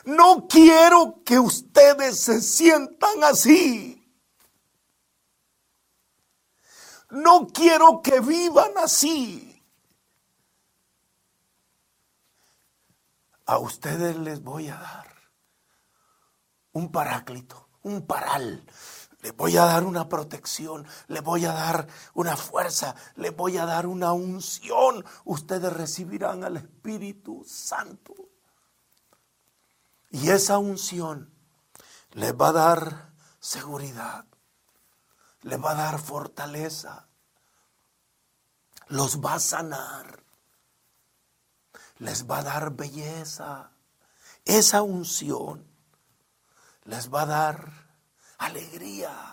No quiero que ustedes se sientan así. No quiero que vivan así. A ustedes les voy a dar un paráclito, un paral. Les voy a dar una protección, les voy a dar una fuerza, les voy a dar una unción. Ustedes recibirán al Espíritu Santo. Y esa unción les va a dar seguridad, les va a dar fortaleza, los va a sanar, les va a dar belleza. Esa unción les va a dar alegría.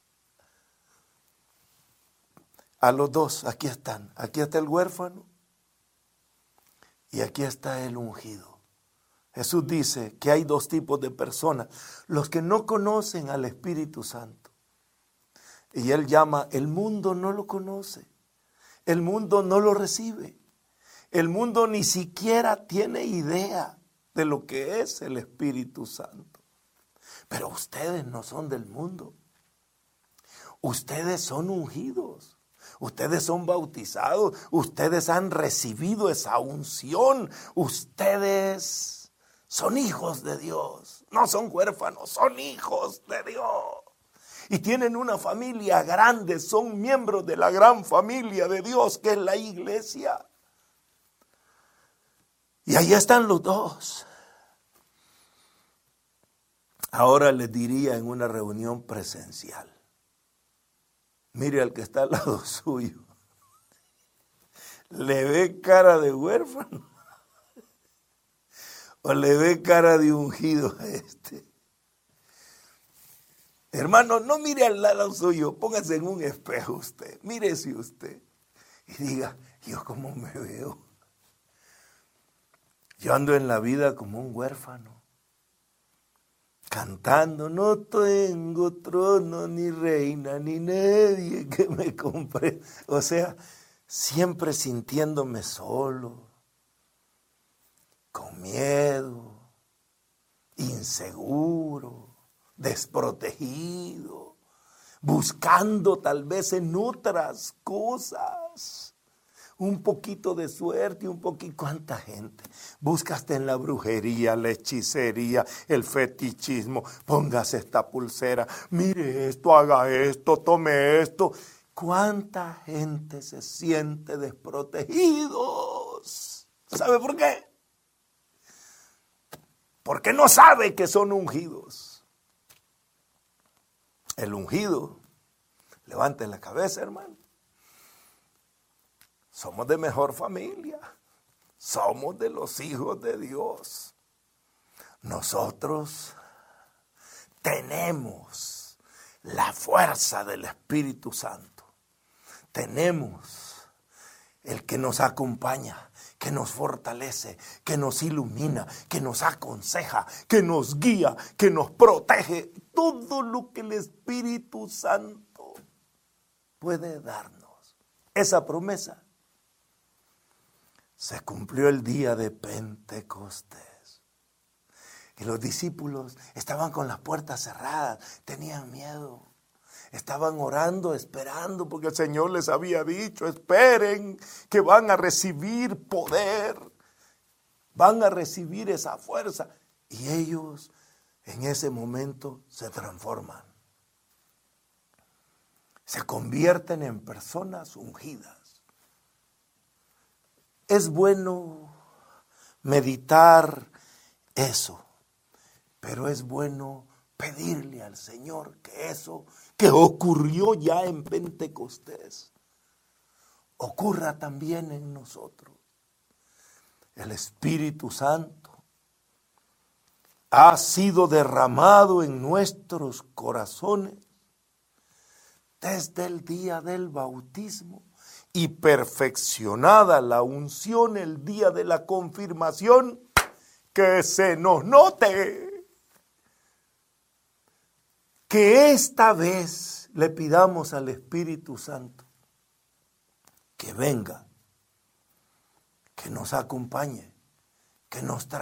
A los dos, aquí están. Aquí está el huérfano y aquí está el ungido. Jesús dice que hay dos tipos de personas. Los que no conocen al Espíritu Santo. Y Él llama, el mundo no lo conoce. El mundo no lo recibe. El mundo ni siquiera tiene idea de lo que es el Espíritu Santo. Pero ustedes no son del mundo. Ustedes son ungidos. Ustedes son bautizados. Ustedes han recibido esa unción. Ustedes son hijos de Dios. No son huérfanos, son hijos de Dios. Y tienen una familia grande. Son miembros de la gran familia de Dios, que es la iglesia. Y ahí están los dos. Ahora les diría en una reunión presencial. Mire al que está al lado suyo. ¿Le ve cara de huérfano? ¿O le ve cara de ungido a este? Hermano, no mire al lado suyo. Póngase en un espejo usted. Mírese usted. Y diga, ¿yo cómo me veo? Yo ando en la vida como un huérfano. Cantando, no tengo trono, ni reina, ni nadie que me compre. O sea, siempre sintiéndome solo, con miedo, inseguro, desprotegido, buscando tal vez en otras cosas un poquito de suerte, un poquito. ¿Cuánta gente busca hasta en la brujería, la hechicería, el fetichismo? Póngase esta pulsera, mire esto, haga esto, tome esto. ¿Cuánta gente se siente desprotegidos? ¿Sabe por qué? Porque no sabe que son ungidos. El ungido, levante la cabeza, hermano. Somos de mejor familia. Somos de los hijos de Dios. Nosotros tenemos la fuerza del Espíritu Santo. Tenemos el que nos acompaña, que nos fortalece, que nos ilumina, que nos aconseja, que nos guía, que nos protege. Todo lo que el Espíritu Santo puede darnos. Esa promesa se cumplió el día de Pentecostés. Y los discípulos estaban con las puertas cerradas, tenían miedo. Estaban orando, esperando, porque el Señor les había dicho, esperen que van a recibir poder, van a recibir esa fuerza. Y ellos en ese momento se transforman. Se convierten en personas ungidas. Es bueno meditar eso, pero es bueno pedirle al Señor que eso que ocurrió ya en Pentecostés ocurra también en nosotros. El Espíritu Santo ha sido derramado en nuestros corazones desde el día del bautismo y perfeccionada la unción el día de la confirmación, que se nos note que esta vez le pidamos al Espíritu Santo que venga, que nos acompañe, que nos traiga